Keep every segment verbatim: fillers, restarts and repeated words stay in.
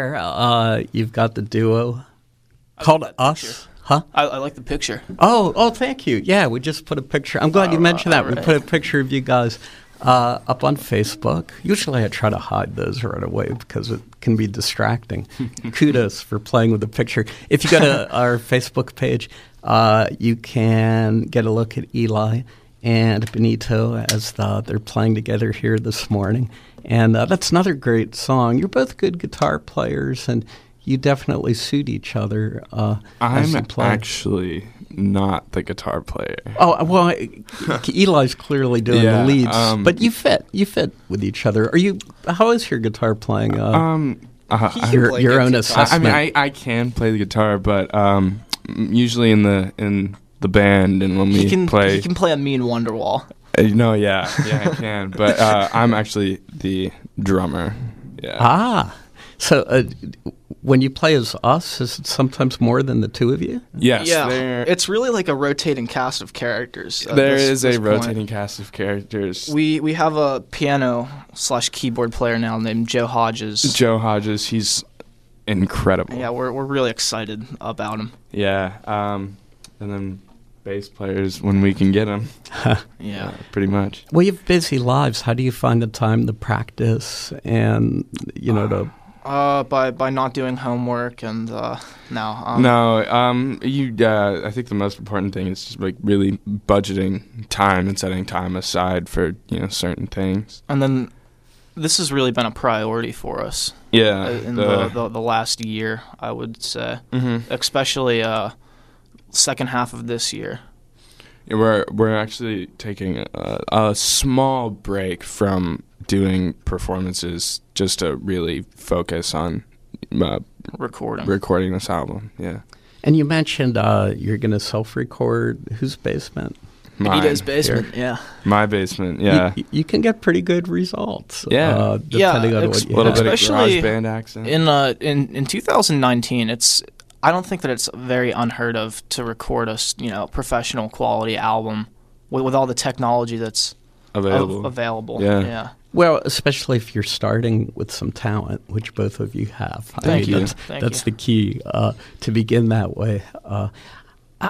there, uh, you've got the duo called Us. Huh? I, I like the picture. Oh, oh, thank you. Yeah, we just put a picture. I'm glad All you mentioned right, that. We right. put a picture of you guys uh, up on Facebook. Usually I try to hide those right away because it can be distracting. Kudos for playing with the picture. If you go to our Facebook page, uh, you can get a look at Eli and Benito as the, they're playing together here this morning. And uh, that's another great song. You're both good guitar players, and you definitely suit each other uh, as I'm you play. actually not the guitar player. Oh, well, I- Eli's clearly doing Yeah, the leads, um, but you fit. You fit with each other. Are you? How is your guitar playing? Uh, Um, uh, He I- can your play your good own guitar. I, I assessment. mean, I, I can play the guitar, but um, usually in the in the band and when we He can play, he can play a mean Wonderwall. uh, no, yeah, yeah, I can. But uh, I'm actually the drummer. Yeah. ah, so uh, when you play as Us, is it sometimes more than the two of you? Yes. yeah, There, it's really like a rotating cast of characters. at there this- is this a point. rotating cast of characters. We we have a piano slash keyboard player now named Joe Hodges. Joe Hodges, he's incredible. Yeah, we're we're really excited about him. Yeah. Um, and then bass players when we can get them. Yeah. Pretty much. Well, you have busy lives. How do you find the time to practice and you know to? Uh, by by not doing homework and uh, no. Um, No, um, you. Uh, I think the most important thing is just like really budgeting time and setting time aside for you know certain things. And then this has really been a priority for us Yeah. uh, in the, the the last year, I would say, Mhm. especially uh, second half of this year. Yeah, we're we're actually taking a, a small break from doing performances just to really focus on uh, Recording. recording this album. Yeah. And you mentioned uh, you're going to self-record. Whose basement? Mine. Benito's basement. Yeah. My basement. Yeah. You, you can get pretty good results. Yeah. uh, Yeah, depending on ex- what a you little have. bit of Especially garage band accent. In uh in in two thousand nineteen, it's I don't think that it's very unheard of to record a s- you know professional quality album with, with all the technology that's available. av- available. Yeah. Yeah. Well, especially if you're starting with some talent, which both of you have. I Thank mean, you. That's, Thank that's you. the key uh, to begin that way. Uh, I,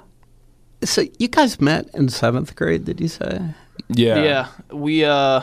so you guys met in seventh grade, did you say? yeah. Yeah. We uh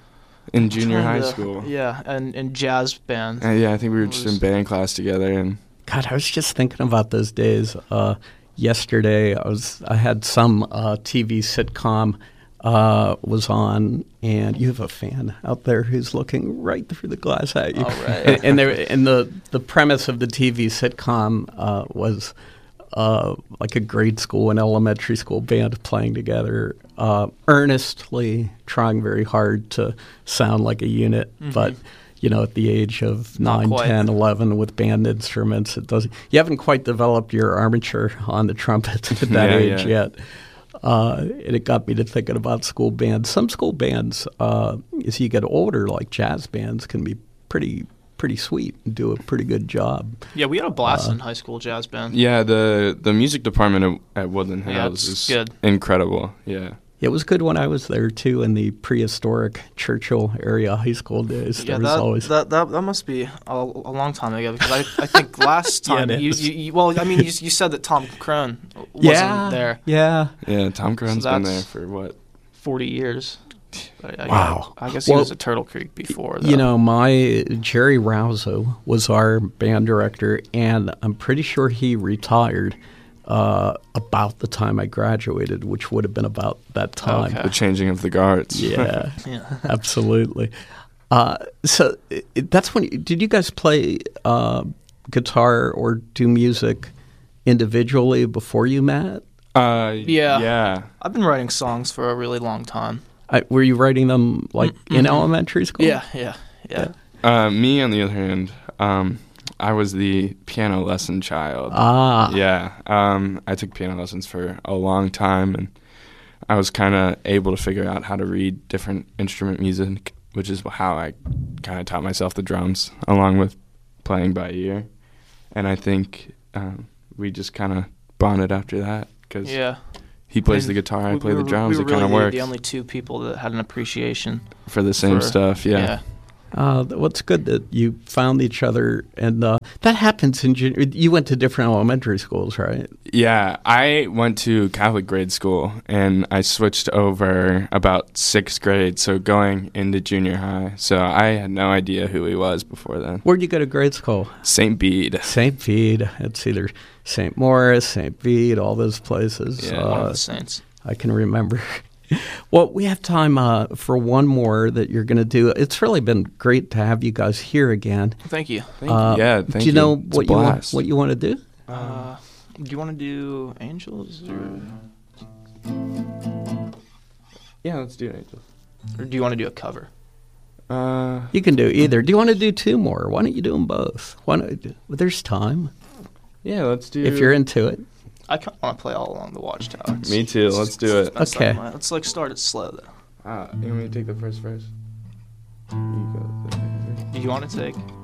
In junior high trying to- school. Yeah, and in jazz band. Uh, yeah, I think we were just Was- in band class together, and God, I was just thinking about those days. Uh, yesterday, I was I had some uh, T V sitcom uh, was on, and you have a fan out there who's looking right through the glass at you. All right. and and, there, and the the premise of the T V sitcom uh, was uh, like a grade school and elementary school band playing together, uh, earnestly trying very hard to sound like a unit, but. You know, at the age of Not nine, quite. ten, eleven, with band instruments, it doesn't. You haven't quite developed your armature on the trumpet at that Yeah, age yeah. yet. Uh, and it got me to thinking about school bands. Some school bands, uh, as you get older, like jazz bands, can be pretty pretty sweet and do a pretty good job. Yeah, we had a blast Uh, in high school jazz band. yeah, the the music department at, at Woodland Yeah, Hills it's is good. incredible. Yeah. It was good when I was there too, in the prehistoric Churchill area high school days. Yeah, there was that, always that that that must be a, a long time ago because I, I think last Yeah, time it you, is. you, you well I mean you, you said that Tom Crone wasn't yeah, there Yeah, Yeah, Tom Crone's been there that's- for what? forty years. I, I, Wow. I guess he Well, was at Turtle Creek before. Though. you know, my Jerry Rouso was our band director, and I'm pretty sure he retired uh, about the time I graduated, which would have been about that time. Okay. The changing of the guards. Yeah, Yeah. absolutely. Uh, so it, that's when. Did you guys play uh, guitar or do music individually before you met? Uh, Yeah. Yeah. I've been writing songs for a really long time. I, were you writing them like in elementary school? Yeah, yeah, yeah. Uh, me, on the other hand, um, I was the piano lesson child. Ah. Yeah. Um, I took piano lessons for a long time, and I was kind of able to figure out how to read different instrument music, which is how I kind of taught myself the drums, along with playing by ear. And I think um, we just kind of bonded after that, because Yeah. he plays I the mean, guitar, I we- play we the were- drums. we It were kind of really works the only two people that had an appreciation for the same for- stuff. Yeah. yeah. Uh, what's good that you found each other, and uh, that happens in junior. You went to different elementary schools, right? Yeah, I went to Catholic grade school, and I switched over about sixth grade, so going into junior high. So I had no idea who he was before then. Where'd you go to grade school? Saint Bede. Saint Bede. It's either Saint Maurice, Saint Bede, all those places. Yeah, One uh, of the saints. I can remember. Well, we have time uh, for one more that you're going to do. It's really been great to have you guys here again. Thank you. Thank Uh, you. Yeah, thank do you know It's a what you want, blast. what you want to do? Uh, do you want to do Angels, or, Yeah, let's do it. or do you want to do a cover? Uh, You can do either. Do you want to do two more? Why don't you do them both? Why don't, well, there's time yeah, let's do. if you're into it. I kind of want to play All Along the Watchtower. It's- Me too. Let's do it. it's been stuck Okay. in my- Let's like start it slow though. Uh, you want me to take the first verse? You go. Do you want to take?